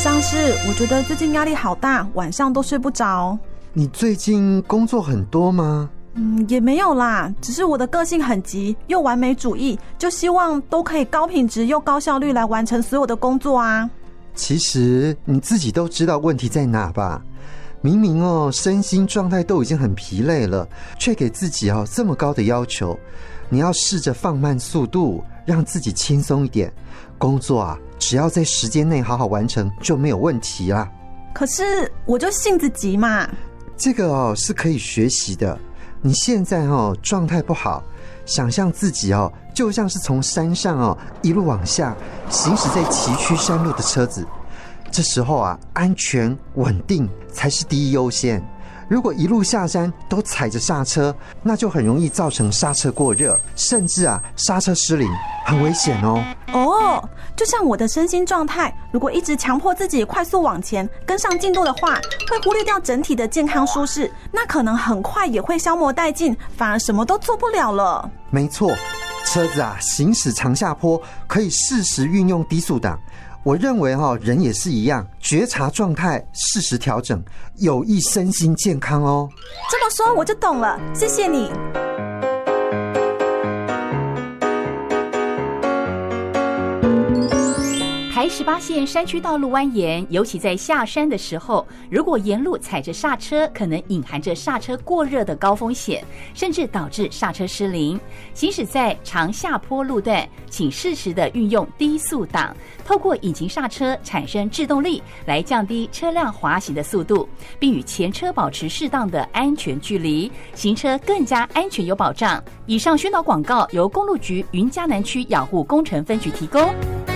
上师，我觉得最近压力好大，晚上都睡不着。 你最近工作很多吗？ 也没有啦，只是我的个性很急，又完美主义，就希望都可以高品质又高效率来完成所有的工作啊。 其实你自己都知道问题在哪吧？明明身心状态都已经很疲累了，却给自己这么高的要求。你要试着放慢速度，让自己轻松一点。工作只要在时间内好好完成就没有问题啦。 可是我就性子急嘛。 这个是可以学习的。你现在状态不好，想象自己就像是从山上一路往下行驶在崎岖山路的车子。这时候安全稳定才是第一优先。如果一路下山都踩着刹车，那就很容易造成刹车过热，甚至刹车失灵，很危险哦。 就像我的身心状态，如果一直强迫自己快速往前跟上进度的话，会忽略掉整体的健康舒适，那可能很快也会消磨殆尽，反而什么都做不了了。 没错，车子行驶长下坡可以适时运用低速档。我认为人也是一样，觉察状态，适时调整，有益身心健康哦。 这么说我就懂了，谢谢你。 台18线山区道路蜿蜒，尤其在下山的时候，如果沿路踩着刹车，可能隐含着刹车过热的高风险，甚至导致刹车失灵。行驶在长下坡路段，请适时的运用低速档，透过引擎刹车产生制动力，来降低车辆滑行的速度，并与前车保持适当的安全距离，行车更加安全有保障。以上宣导广告由公路局云嘉南区养护工程分局提供。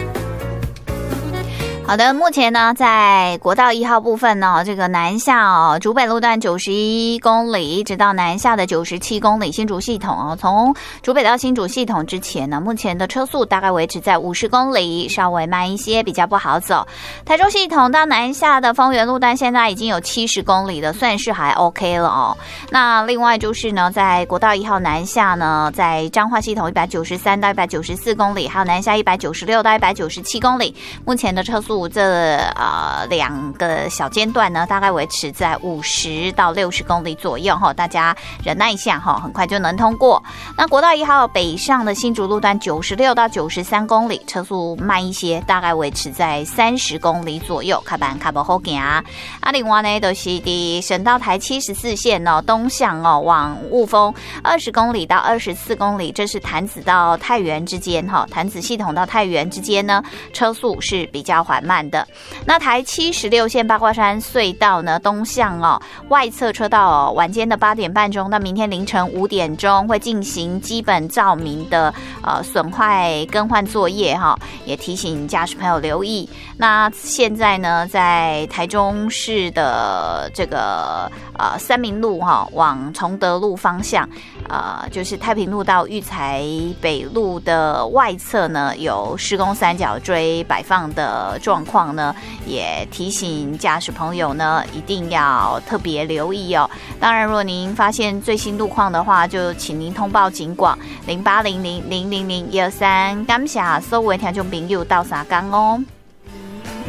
好的，目前呢，在国道1号部分呢，这个南下竹北路段91公里，直到南下的97公里，新竹系统从竹北到新竹系统之前呢，目前的车速大概维持在50公里，稍微慢一些，比较不好走。台中系统到南下的丰原路段现在已经有70公里了，算是还 OK 了哦。那另外就是呢，在国道1号南下呢，在彰化系统193到194公里，还有南下196到197公里，目前的车速这2个小间段呢，大概维持在50到60公里左右哈，大家忍耐一下哈，很快就能通过。那国道1号北上的新竹路段96到93公里，车速慢一些，大概维持在30公里左右，较慢较不好行啊。另外呢，就是在省道台74线东向往雾峰20公里到24公里，这是潭子到太原之间哈，潭子系统到太原之间呢，车速是比较缓慢的。那台76线八卦山隧道呢，东向外侧车道晚间的8点半钟到明天凌晨5点钟会进行基本照明的损坏更换作业哈，也提醒驾驶朋友留意。那现在呢，在台中市的这个三民路往崇德路方向，就是太平路到育才北路的外侧呢，有施工三角锥摆放的状况呢，也提醒驾驶朋友呢一定要特别留意哦。当然，如果您发现最新路况的话，就请您通报警广0800000123，感谢所有的听众朋友到三江哦。